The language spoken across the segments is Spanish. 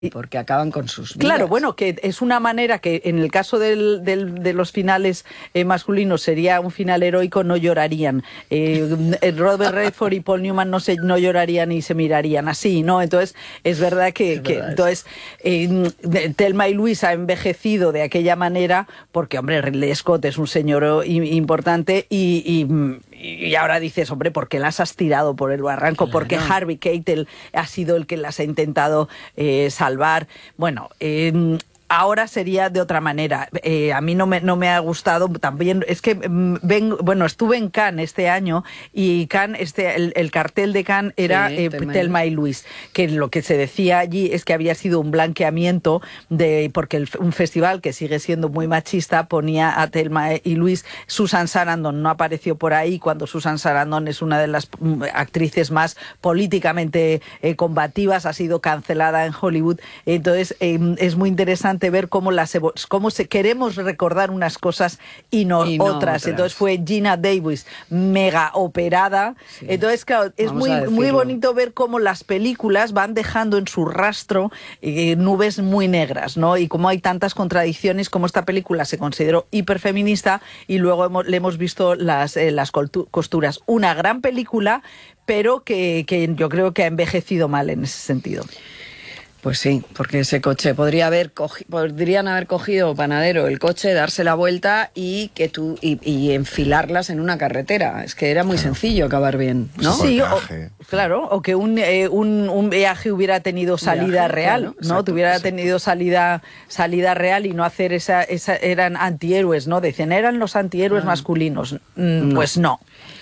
porque acaban con sus vidas. Claro, bueno, que es una manera que en el caso de los finales masculinos sería un final heroico, no llorarían. Robert Redford y Paul Newman no llorarían y se mirarían así, ¿no? Entonces, es verdad que entonces Thelma y Louise ha envejecido de aquella manera porque, hombre, Ridley Scott es un señor importante y ahora dices, hombre, ¿por qué las has tirado por el barranco? Claro. Porque Harvey Keitel ha sido el que las ha intentado salvar. Bueno, ahora sería de otra manera. A mí no me ha gustado también. Es que estuve en Cannes este año y Cannes, el cartel de Cannes era Thelma y Louise, que lo que se decía allí es que había sido un blanqueamiento porque un festival que sigue siendo muy machista ponía a Thelma y Louise. Susan Sarandon no apareció por ahí cuando Susan Sarandon es una de las actrices más políticamente combativas, ha sido cancelada en Hollywood. Entonces es muy interesante ver cómo queremos recordar unas cosas y no otras. Entonces fue Gina Davis mega operada. Sí. Entonces, claro, es muy bonito ver cómo las películas van dejando en su rastro nubes muy negras, ¿no? Y cómo hay tantas contradicciones, como esta película se consideró hiperfeminista y luego le hemos visto las costuras. Una gran película, pero que yo creo que ha envejecido mal en ese sentido. Pues sí, porque ese coche podrían haber cogido Panadero el coche, darse la vuelta y enfilarlas en una carretera. Es que era muy sencillo acabar bien, ¿no? Sí, claro, o que un viaje hubiera tenido salida real, claro, ¿no? Exacto, tuviera tenido salida real y no hacer eran antihéroes, ¿no? Decían, eran los antihéroes masculinos. Pues no.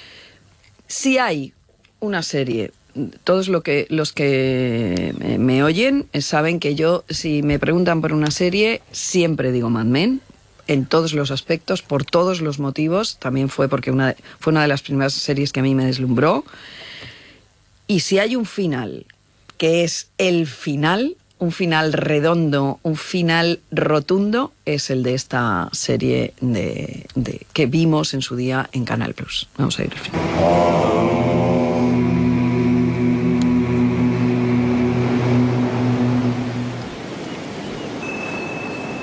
Si hay una serie... Todos los que me oyen saben que yo, si me preguntan por una serie, siempre digo Mad Men, en todos los aspectos, por todos los motivos. También fue porque fue una de las primeras series que a mí me deslumbró. Y si hay un final, que es el final, un final redondo, un final rotundo, es el de esta serie que vimos en su día en Canal Plus. Vamos a ir al final.